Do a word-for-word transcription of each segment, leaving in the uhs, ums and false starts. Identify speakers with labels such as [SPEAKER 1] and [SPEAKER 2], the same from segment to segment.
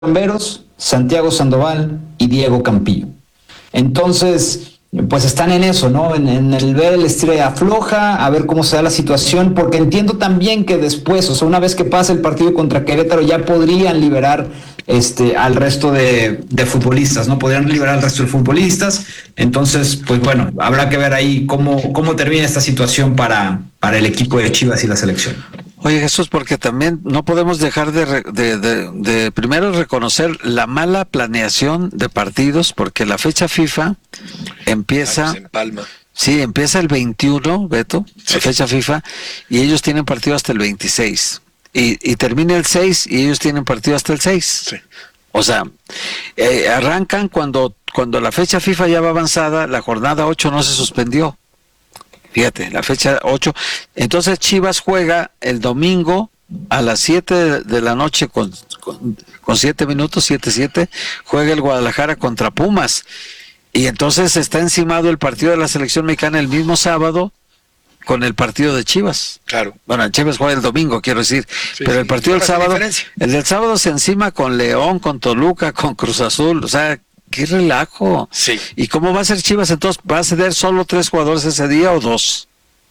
[SPEAKER 1] Camberos, Santiago Sandoval y Diego Campillo. Entonces, pues están en eso, ¿no? En, en el ver el estira y afloja, a ver cómo se da la situación, porque entiendo también que después, o sea, una vez que pase el partido contra Querétaro, ya podrían liberar este, al resto de, de futbolistas, ¿no? Podrían liberar al resto de futbolistas. Entonces, pues bueno, habrá que ver ahí cómo, cómo termina esta situación para, para el equipo de Chivas y la selección.
[SPEAKER 2] Oye, Jesús, porque también no podemos dejar de, de, de, de primero reconocer la mala planeación de partidos, porque la fecha FIFA empieza...
[SPEAKER 3] Ah, pues en Palma.
[SPEAKER 2] Sí, empieza el veintiuno, Beto,
[SPEAKER 3] Sí.
[SPEAKER 2] la fecha FIFA, y ellos tienen partido hasta el veintiséis. Y, y termina el seis y ellos tienen partido hasta el seis.
[SPEAKER 3] Sí.
[SPEAKER 2] O sea, eh, arrancan cuando, cuando la fecha FIFA ya va avanzada, la jornada ocho no se suspendió. Fíjate, la fecha ocho. Entonces Chivas juega el domingo a las siete de la noche con, con, con siete minutos, siete siete, juega el Guadalajara contra Pumas. Y entonces está encimado el partido de la selección mexicana el mismo sábado con el partido de Chivas.
[SPEAKER 3] Claro.
[SPEAKER 2] Bueno, Chivas juega el domingo, quiero decir.
[SPEAKER 3] Sí,
[SPEAKER 2] pero
[SPEAKER 3] sí.
[SPEAKER 2] el partido del sábado,
[SPEAKER 3] Diferencia.
[SPEAKER 2] el del sábado se encima con León, con Toluca, con Cruz Azul. O sea, qué relajo.
[SPEAKER 3] Sí.
[SPEAKER 2] ¿Y cómo va a ser Chivas entonces? ¿Va a ceder solo tres jugadores ese día o dos?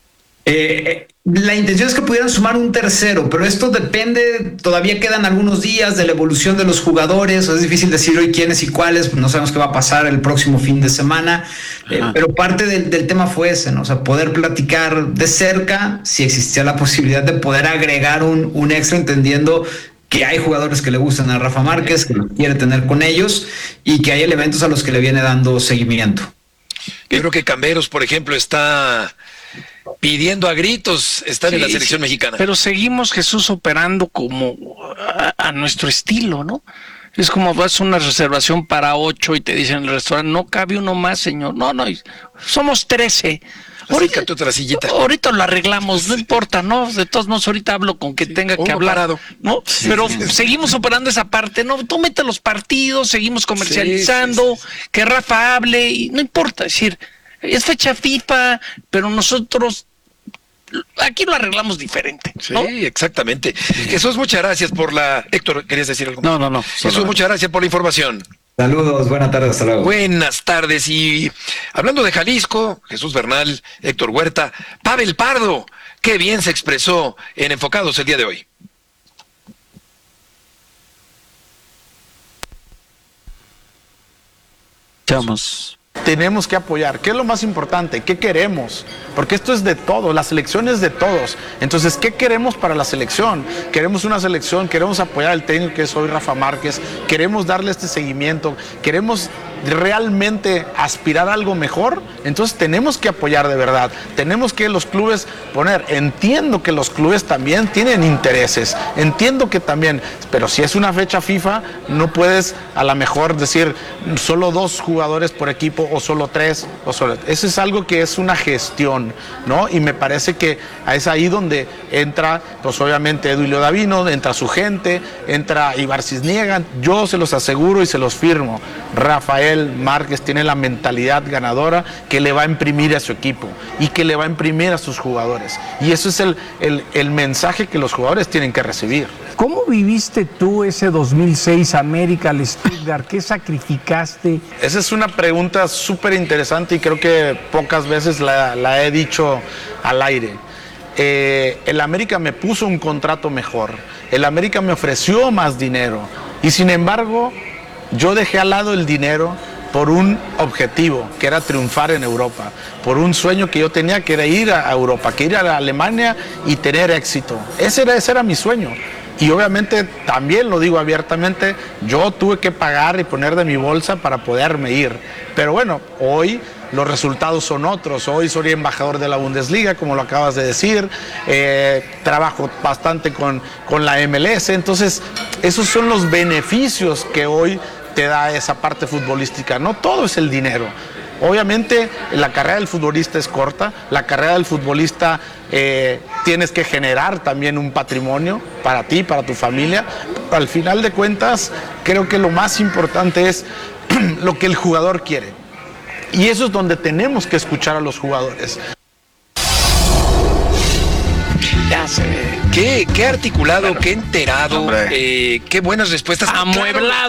[SPEAKER 1] Eh, la intención es que pudieran sumar un tercero, pero esto depende, todavía quedan algunos días de la evolución de los jugadores, es difícil decir hoy quiénes y cuáles, no sabemos qué va a pasar el próximo fin de semana, eh, pero parte del, del tema fue ese, ¿no? O sea, poder platicar de cerca si existía la posibilidad de poder agregar un, un extra, entendiendo que hay jugadores que le gustan a Rafa Márquez, que lo quiere tener con ellos y que hay elementos a los que le viene dando seguimiento.
[SPEAKER 3] Yo creo que Camberos, por ejemplo, está pidiendo a gritos estar
[SPEAKER 4] Sí,
[SPEAKER 3] en la selección
[SPEAKER 4] sí,
[SPEAKER 3] mexicana.
[SPEAKER 4] Pero seguimos, Jesús, operando como a, a nuestro estilo, ¿no? Es como vas a una reservación para ocho y te dicen en el restaurante, no cabe uno más, señor. No, no, somos trece.
[SPEAKER 3] Acércate otra sillita.
[SPEAKER 4] Ahorita lo arreglamos, no importa, ¿no? De todos modos, ahorita hablo con que
[SPEAKER 3] Sí,
[SPEAKER 4] tenga que
[SPEAKER 3] uno
[SPEAKER 4] hablar,
[SPEAKER 3] parado.
[SPEAKER 4] ¿no?
[SPEAKER 3] Sí,
[SPEAKER 4] Pero
[SPEAKER 3] sí, sí.
[SPEAKER 4] seguimos operando esa parte, ¿no? Tú mete los partidos, seguimos comercializando,
[SPEAKER 3] Sí, sí, sí.
[SPEAKER 4] que Rafa hable, y no importa, es decir, es fecha FIFA, pero nosotros aquí lo arreglamos diferente, ¿no?
[SPEAKER 3] Sí, exactamente. Jesús, muchas gracias por la... Héctor, ¿querías decir algo?
[SPEAKER 2] No, no, no.
[SPEAKER 3] Jesús,
[SPEAKER 2] solo-
[SPEAKER 3] muchas gracias por la información.
[SPEAKER 1] Saludos, buenas tardes, hasta luego.
[SPEAKER 3] Buenas tardes. Y hablando de Jalisco, Jesús Bernal, Héctor Huerta, Pavel Pardo, qué bien se expresó en Enfocados el día de hoy.
[SPEAKER 2] Escuchamos.
[SPEAKER 5] Tenemos que apoyar. ¿Qué es lo más importante? ¿Qué queremos? Porque esto es de todos, la selección es de todos. Entonces, ¿qué queremos para la selección? Queremos una selección, queremos apoyar al técnico que es hoy Rafa Márquez, queremos darle este seguimiento, queremos realmente aspirar a algo mejor. Entonces tenemos que apoyar de verdad, tenemos que los clubes poner, entiendo que los clubes también tienen intereses, entiendo que también, pero si es una fecha FIFA, no puedes a lo mejor decir solo dos jugadores por equipo o solo tres, o solo, eso es algo que es una gestión, ¿no? Y me parece que es ahí donde entra, pues obviamente Edulio Davino, entra su gente, entra Ibar Cisniega, yo se los aseguro y se los firmo, Rafael Márquez tiene la mentalidad ganadora que le va a imprimir a su equipo y que le va a imprimir a sus jugadores. Y eso es el, el, el mensaje que los jugadores tienen que recibir.
[SPEAKER 6] ¿Cómo viviste tú ese dos mil seis América al Stuttgart? ¿Qué sacrificaste?
[SPEAKER 5] Esa es una pregunta súper interesante y creo que pocas veces la, la he dicho al aire. Eh, el América me puso un contrato mejor, el América me ofreció más dinero y sin embargo yo dejé al lado el dinero por un objetivo, que era triunfar en Europa, por un sueño que yo tenía, que era ir a Europa, que ir a Alemania y tener éxito. Ese era, ese era mi sueño. Y obviamente, también lo digo abiertamente, yo tuve que pagar y poner de mi bolsa para poderme ir. Pero bueno, hoy los resultados son otros. Hoy soy embajador de la Bundesliga, como lo acabas de decir. Eh, trabajo bastante con, con la M L S. Entonces, esos son los beneficios que hoy te da esa parte futbolística. No todo es el dinero. Obviamente la carrera del futbolista es corta, la carrera del futbolista eh, tienes que generar también un patrimonio para ti, para tu familia. Al final de cuentas, creo que lo más importante es lo que el jugador quiere. Y eso es donde tenemos que escuchar a los jugadores.
[SPEAKER 4] Ya se ve.
[SPEAKER 3] Qué, qué articulado, qué enterado, eh, qué buenas respuestas.
[SPEAKER 4] Amueblado.